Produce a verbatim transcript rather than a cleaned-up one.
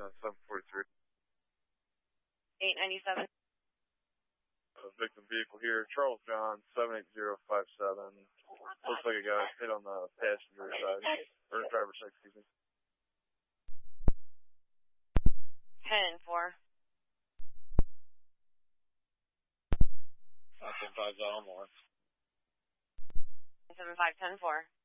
uh, seven forty-three. eight ninety-seven. Uh, victim vehicle here, Charles John, seven eight zero five seven. Looks like a guy hit on the passenger side, or driver's side, excuse me. ten four. ten five, Elmore. seven five ten four.